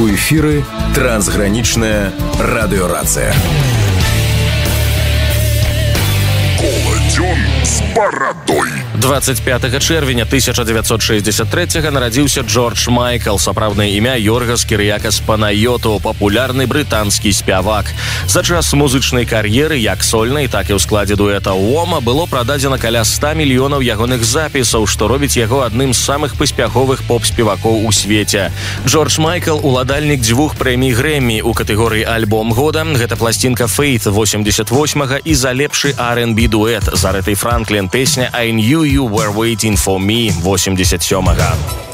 У эфіры трансгранічная радыёрацыя. Коладзён з барадой. 25 чэрвеня 1963 нарадзіўся Джордж Майкл, сапраўднае імя Йоргас Кірыякас Панайоту, папулярны брытанскі спявак. За час музычнай кар'еры, як сольнай, так і ў складзе дуэта «Уома» было прададзена каля 100 мільёнаў ягоных запісаў, што робіць яго адным з самых паспяховых поп-спевакоў у свеце. Джордж Майкл – уладальнік 2 прэмій Грэмі у катэгорыі «Альбом года». Гэта пласцінка «Faith» 88-га і за лепшы R&B дуэт з Арэтай Франклін песня «I knew you were waiting for me» 87-га.